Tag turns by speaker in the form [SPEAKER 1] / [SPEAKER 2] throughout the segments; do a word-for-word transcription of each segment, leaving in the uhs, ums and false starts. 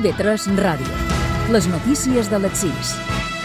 [SPEAKER 1] I B tres Ràdio. Les notícies de les sis.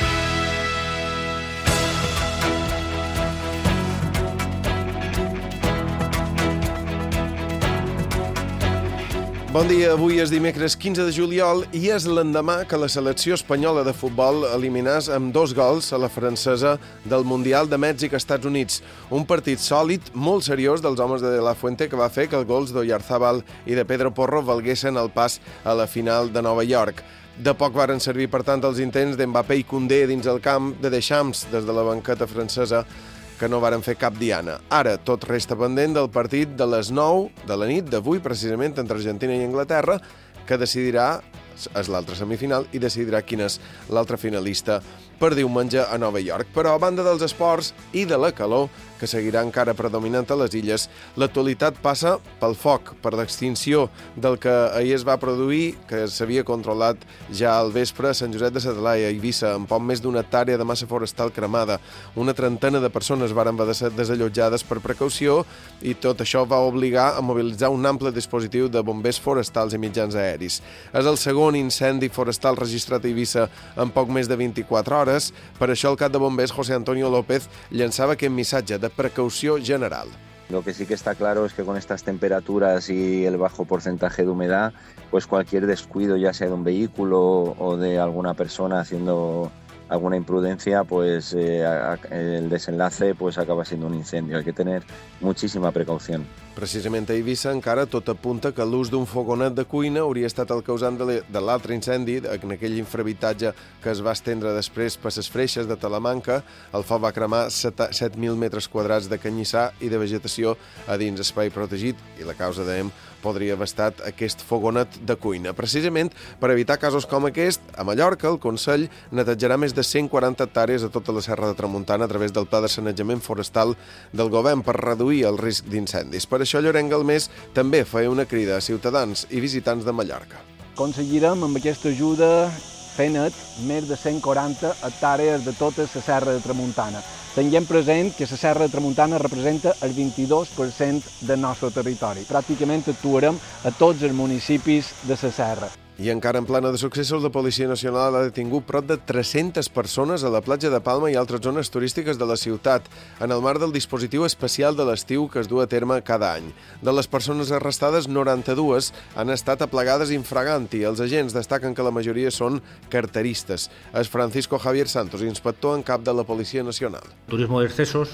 [SPEAKER 2] Bon dia, avui és dimecres quinze de juliol i és l'endemà que la selecció espanyola de futbol eliminàs amb dos gols a la francesa del Mundial de Mèxic-Estats Units. Un partit sòlid, molt seriós dels homes de De La Fuente, que va fer que els gols d'Oyarzabal i de Pedro Porro valguessin el pas a la final de Nova York. De poc varen servir, per tant, els intents d'Mbappé i Koundé dins el camp, de Deschamps des de la banqueta francesa, que no varen fer cap diana. Ara, tot resta pendent del partit de les nou de la nit d'avui, precisament entre Argentina i Anglaterra, que decidirà, és l'altra semifinal, i decidirà quin és l'altre finalista per diumenge a Nova York. Però a banda dels esports i de la calor, que seguirà encara predominant a les illes, l'actualitat passa pel foc, per l'extinció del que ahir es va produir, que s'havia controlat ja al vespre a Sant Josep de sa Talaia, a Eivissa, amb poc més d'una hectàrea de massa forestal cremada. Una trentena de persones varen haver de ser desallotjades per precaució i tot això va obligar a mobilitzar un ample dispositiu de bombers forestals i mitjans aeris. És el segon incendi forestal registrat a Eivissa en poc més de vint-i-quatre hores. Per això el cap de bombers, José Antonio López, llançava aquest missatge de precaució general.
[SPEAKER 3] Lo que sí que está claro es que con estas temperaturas y el bajo porcentaje de humedad, pues cualquier descuido, ya sea de un vehículo o de alguna persona haciendo alguna imprudencia, pues eh, el desenlace pues acaba siendo un incendio. Hay que tener muchísima precaución.
[SPEAKER 2] Precisament a Eivissa encara tot apunta que l'ús d'un fogonet de cuina hauria estat el causant de l'altre incendi en aquell infrahabitatge que es va estendre després per les freixes de Talamanca. El foc va cremar set mil metres quadrats de canyissar i de vegetació a dins espai protegit i la causa, dèiem, podria haver estat aquest fogonet de cuina. Precisament per evitar casos com aquest, a Mallorca el Consell netejarà més de cent quaranta hectàrees a tota la Serra de Tramuntana a través del pla de sanejament forestal del govern per reduir el risc d'incendis. Per això Llorenç Galmés també feia una crida a ciutadans i visitants de Mallorca.
[SPEAKER 4] Aconseguirem amb aquesta ajuda fer net més de cent quaranta hectàrees de tota la Serra de Tramuntana. Tenint present que la Serra de Tramuntana representa el vint-i-dos per cent del nostre territori. Pràcticament actuarem a tots els municipis de la Serra.
[SPEAKER 2] I encara en plana de successos, la Policia Nacional ha detingut prop de tres-centes persones a la platja de Palma i altres zones turístiques de la ciutat, en el marc del dispositiu especial de l'estiu que es du a terme cada any. De les persones arrestades, noranta-dues han estat aplegades infraganti. Els agents destaquen que la majoria són carteristes. És Francisco Javier Santos, inspector en cap de la Policia Nacional.
[SPEAKER 5] Turismo de excesos,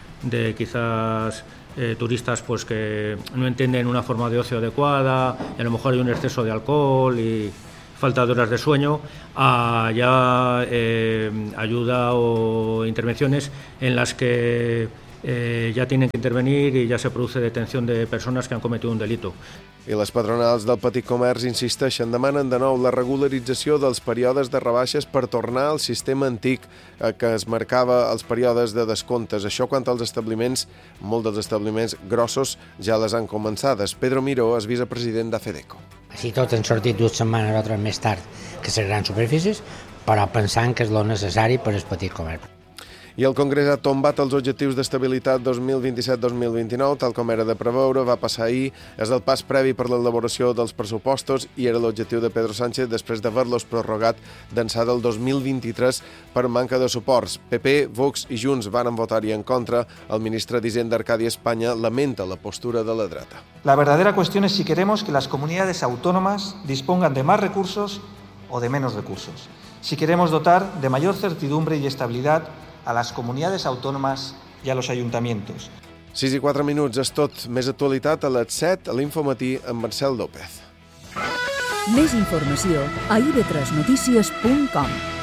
[SPEAKER 5] de quizás eh, turistas pues que no entienden una forma de ocio adecuada y a lo mejor hay un exceso de alcohol y falta de horas de sueño, a ya eh, ayuda o intervenciones en las que eh, ya tienen que intervenir y ya se produce detención de personas que han cometido un delito.
[SPEAKER 2] I les patronals del petit comerç insisteixen, demanen de nou la regularització dels períodes de rebaixes per tornar al sistema antic que es marcava els períodes de descomptes. Això quant als establiments, molts dels establiments grossos ja les han començades. Pedro Miró és vicepresident d'AFEDECO.
[SPEAKER 6] Així tot han sortit dues setmanes o tres més tard que les grans superfícies, però pensant que és el necessari per al petit comerç.
[SPEAKER 2] I el Congrés ha tombat els objectius d'estabilitat dos mil vint-i-set dos mil vint-i-nou, tal com era de preveure, va passar ahir. És el pas previ per l'elaboració dels pressupostos i era l'objectiu de Pedro Sánchez després d'haver-los prorrogat d'ençà del dos mil vint-i-tres per manca de suports. P P, Vox i Junts van votar-hi en contra. El ministre d'Hisenda, Arcadi Espanya, lamenta la postura de la dreta.
[SPEAKER 7] La verdadera cuestión es si queremos que las comunidades autónomas dispongan de más recursos o de menos recursos. Si queremos dotar de mayor certidumbre y estabilidad a las comunidades autónomas y a los ayuntamientos.
[SPEAKER 2] sis i quatre minuts és tot. Més actualitat a les set a l'Infomatí amb Marcel López.
[SPEAKER 1] Més informació a i be tres notícies punt com.